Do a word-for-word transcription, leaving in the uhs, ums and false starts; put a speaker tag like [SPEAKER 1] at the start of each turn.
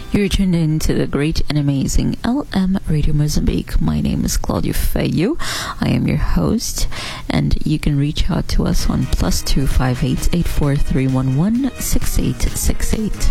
[SPEAKER 1] You're tuned in to the great and amazing L M Radio Mozambique. My name is Claudia Feio. I am your host, and you can reach out to us on plus two five eight eight four three one one six eight six eight.